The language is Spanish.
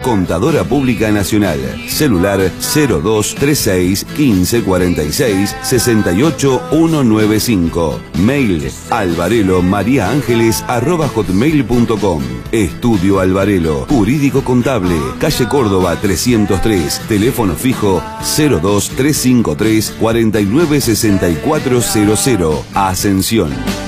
Contadora Pública Nacional. Celular 0236 1546 68195. Mail alvarelomariaangeles@hotmail.com. Estudio Alvarelo, Jurídico Contable, calle Córdoba 303, teléfono fijo 02353 496400, Ascensión.